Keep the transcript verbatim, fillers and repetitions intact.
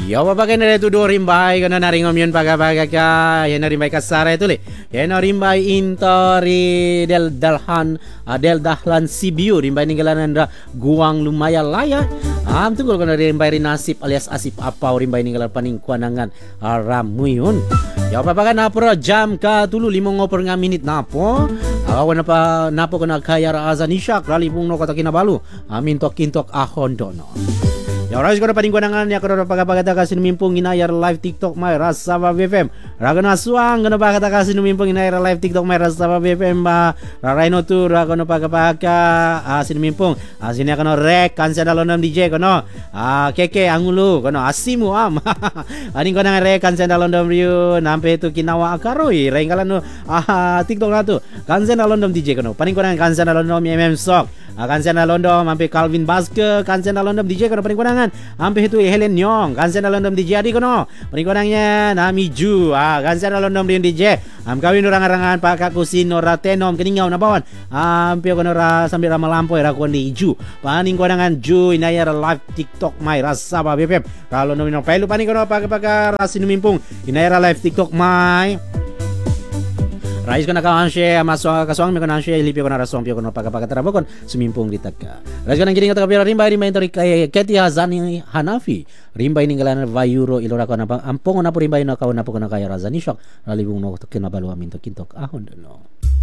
Ya babagai na retu do rimbay kana naringom yun pagabaga ka yan na rimbay kasara ito li yan na rimbay intori del dalhan uh, del dahlan Sibiu rimbay ninggalanan ra guang lumaya laya am tunggol kana rimbay rinasip alias asip apaw rimbay ninggalan paningkuanangan uh, ramuyun ya babaga na pro jam ka tulo limong ngopor nga minit na po awa na pa napo kana kaya ra azanisyak rali pung no kata kinabalu amin tok kintok ahon dono. Ya oras ko na paningkuanangan ya kono pagapagata ka sinumimpong inayar live TikTok may Rasaba B F M. Raga na suang kono pagata ka sinumimpong inayar live TikTok may Rasaba B F M ba Raraino tu raga kono pagapaka ah, sinumimpong ah, sini kono rek kansa dalonam D J kono ah keke angulu kono asimu am. Aning kono rek kansa dalonam riu nampe tu kinawa akaroi renggalan no ah TikTok na tu kansa dalonam D J kono paningkuanangan kansa dalonam M M Sok. Kansen na London ampe Calvin Baske kansen na London D J kono paningkuanangan ampe itu Helen Nyong kansen na London D J adi kono paningkuanangnya nami Ju ah kansen na London D J am kawin orang-orangan Pak Kusin ora tenom keningaw na bawan ampe kono ra sambil ra malampoy ra kundi Ju paningkuanangan Ju inaya live TikTok mai Rasaba B F M kalau nomino pelu paningkono pag-pag rasinumimpong inaya live TikTok mai Rais ko na kahansye maswa kaswang mi ko na hansye lipi ko na rasong pio ko na pagapagatarabo kon sumimpong ditagka. Rais ko na giling ko tagapira rimba rimba intori kay Keti Hazani Hanafi rimba iningalan Vayuro ilora ko na ampong na po rimba ina ka na po ko na kaya Razani Shock ralibong no kinabalu amin to kintok ahon no.